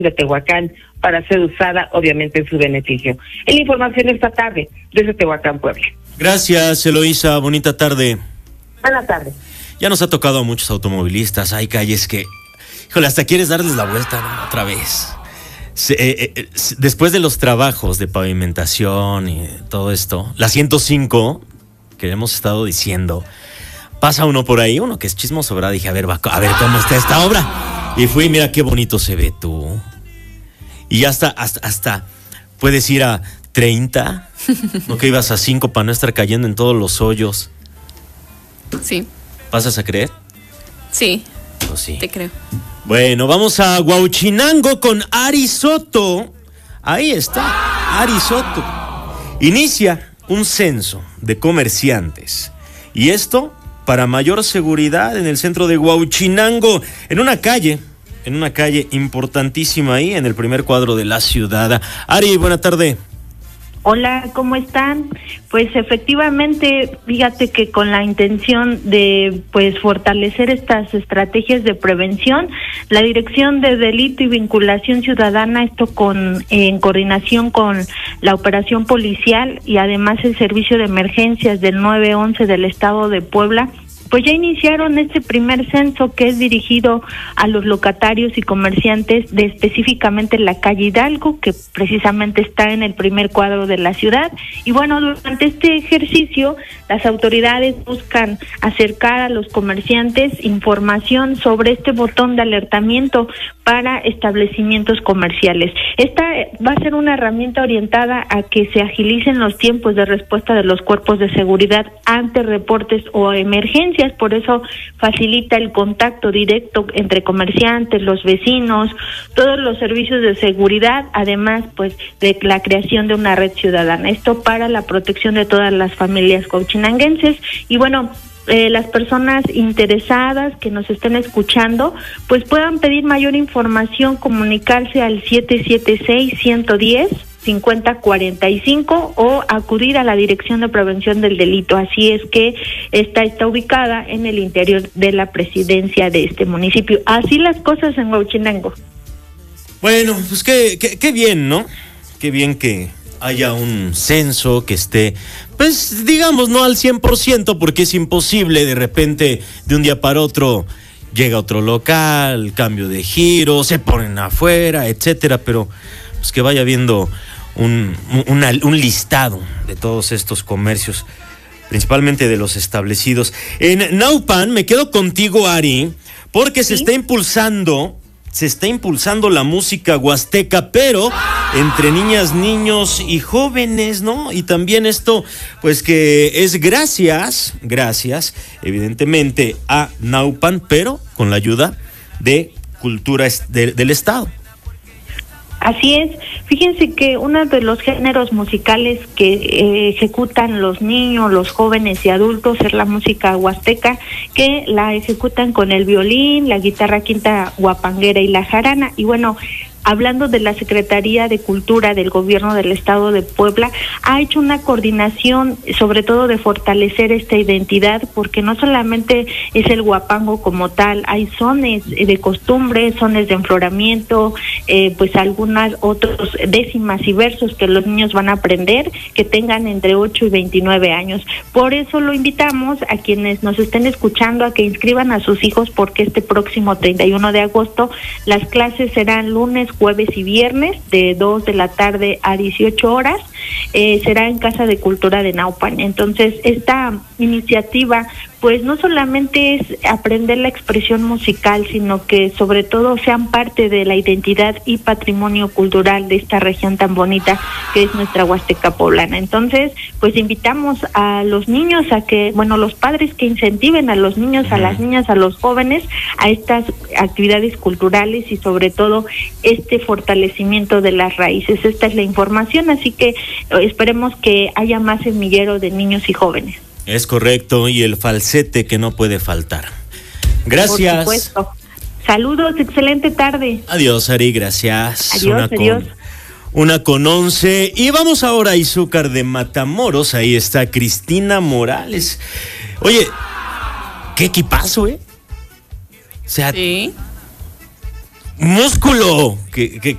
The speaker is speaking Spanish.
de Tehuacán para ser usada, obviamente, en su beneficio. En la información esta tarde, desde Tehuacán, Puebla. Gracias, Eloísa. Bonita tarde. Buenas tardes. Ya nos ha tocado a muchos automovilistas. Hay calles que, híjole, hasta quieres darles la vuelta, ¿no? Otra vez. Después de los trabajos de pavimentación y todo esto, la 105, que hemos estado diciendo, pasa uno por ahí, uno que es chismoso, ¿verdad? Dije, a ver cómo está esta obra. Y fui, mira qué bonito se ve tú. Y ya hasta puedes ir a 30, no que ibas a 5 para no estar cayendo en todos los hoyos. Sí. ¿Pasas a creer? Sí. Pues sí. Te creo. Bueno, vamos a Huauchinango con Ari Soto. Ahí está, Ari Soto. Inicia un censo de comerciantes. Y esto para mayor seguridad en el centro de Huauchinango, en una calle importantísima ahí, en el primer cuadro de la ciudad. Ari, buena tarde. Hola, ¿cómo están? Pues efectivamente, fíjate que con la intención de fortalecer estas estrategias de prevención, la Dirección de Delito y Vinculación Ciudadana, esto en coordinación con la operación policial y además el servicio de emergencias del 911 del estado de Puebla, pues ya iniciaron este primer censo que es dirigido a los locatarios y comerciantes de específicamente la calle Hidalgo, que precisamente está en el primer cuadro de la ciudad. Y bueno, durante este ejercicio, las autoridades buscan acercar a los comerciantes información sobre este botón de alertamiento para establecimientos comerciales. Esta va a ser una herramienta orientada a que se agilicen los tiempos de respuesta de los cuerpos de seguridad ante reportes o emergencias. Por eso facilita el contacto directo entre comerciantes, los vecinos, todos los servicios de seguridad, además de la creación de una red ciudadana. Esto para la protección de todas las familias huauchinanguenses. Y bueno, las personas interesadas que nos estén escuchando, pues puedan pedir mayor información, comunicarse al 776-110-5045 o acudir a la Dirección de Prevención del Delito. Así es que esta está ubicada en el interior de la presidencia de este municipio. Así las cosas en Huauchinango. Bueno, pues qué bien, ¿no? Qué bien que haya un censo que esté, pues digamos, no al 100%, porque es imposible de repente, de un día para otro, llega otro local, cambio de giro, se ponen afuera, etcétera, pero pues que vaya viendo un listado de todos estos comercios, principalmente de los establecidos. En Naupan, me quedo contigo, Ari, porque ¿Sí? se está impulsando la música huasteca, pero entre niñas, niños y jóvenes, ¿no? Y también esto, pues que es gracias, evidentemente, a Naupan, pero con la ayuda de Cultura del Estado. Así es. Fíjense que uno de los géneros musicales que ejecutan los niños, los jóvenes y adultos es la música huasteca, que la ejecutan con el violín, la guitarra quinta huapanguera y la jarana. Y bueno, hablando de la Secretaría de Cultura del Gobierno del Estado de Puebla, ha hecho una coordinación, sobre todo de fortalecer esta identidad, porque no solamente es el huapango como tal, hay sones de costumbre, sones de enfloramiento, pues algunas otros décimas y versos que los niños van a aprender, que tengan entre 8 y 29 años. Por eso lo invitamos a quienes nos estén escuchando a que inscriban a sus hijos, porque este próximo 31 de agosto las clases serán lunes, jueves y viernes de 2 de la tarde a 18 horas. Será en Casa de Cultura de Naupan. Entonces, esta iniciativa pues no solamente es aprender la expresión musical, sino que sobre todo sean parte de la identidad y patrimonio cultural de esta región tan bonita que es nuestra Huasteca poblana. Entonces, pues invitamos a los niños a que, bueno, los padres que incentiven a los niños, a las niñas, a los jóvenes a estas actividades culturales y sobre todo este fortalecimiento de las raíces. Esta es la información, así que esperemos que haya más semillero de niños y jóvenes. Es correcto, y el falsete que no puede faltar. Gracias. Por supuesto. Saludos, excelente tarde. Adiós, Ari, gracias. Adiós. 1:11. Y vamos ahora a Izúcar de Matamoros. Ahí está Cristina Morales. Oye, qué equipazo, ¿eh? O sea, sí. Músculo. Que